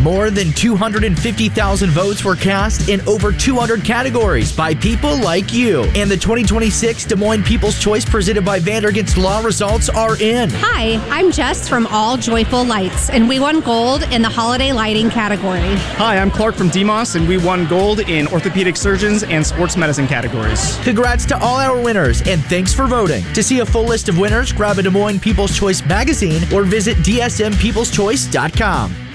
More than 250,000 votes were cast in over 200 categories by people like you. And the 2026 Des Moines People's Choice presented by Vandergast Law results are in. Hi, I'm Jess from All Joyful Lights, and we won gold in the holiday lighting category. Hi, I'm Clark from DeMoss, and we won gold in orthopedic surgeons and sports medicine categories. Congrats to all our winners, and thanks for voting. To see a full list of winners, grab a Des Moines People's Choice magazine or visit dsmpeopleschoice.com.